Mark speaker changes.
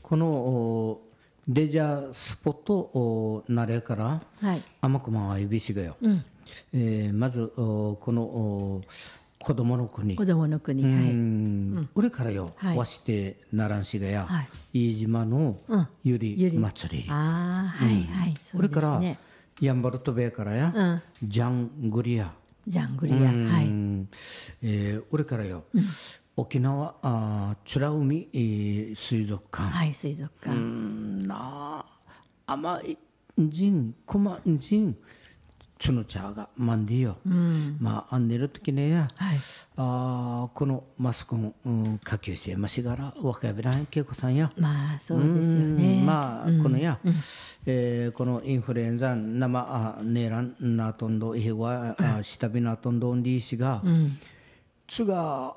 Speaker 1: このレジャースポットなれから天熊は指しがよ、まずこの子供の国、俺からよ、わしてならんしがや、飯島のゆり祭り、俺からやんばるとべからや、ジャングリア、俺からよ、沖縄美ら海水族館、な甘い人、こまん人、チュノチャーがマンディよ、まあ、あんねるときねや、このマスコン、下級生ましがら、若いべらんけいこさんや、
Speaker 2: まあ、そうですよね。
Speaker 1: まあ、このや、このインフルエンザ、生、ねらんなとんど、いへわ、したびなとんどんでいしが、つが、